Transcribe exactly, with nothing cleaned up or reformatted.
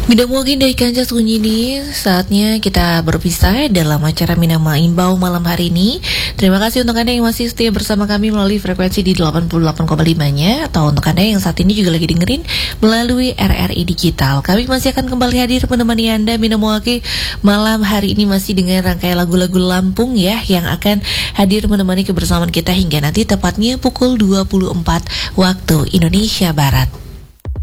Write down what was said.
Bida mungkin dari Kanca Sunyi ini saatnya kita berpisah dalam acara Minama Imbau malam hari ini. Terima kasih untuk Anda yang masih setia bersama kami melalui frekuensi di delapan puluh delapan koma lima-nya, atau untuk Anda yang saat ini juga lagi dengerin melalui R R I Digital. Kami masih akan kembali hadir menemani Anda Minamuake malam hari ini masih dengan rangkaian lagu-lagu Lampung ya, yang akan hadir menemani kebersamaan kita hingga nanti tepatnya pukul dua puluh empat waktu Indonesia Barat.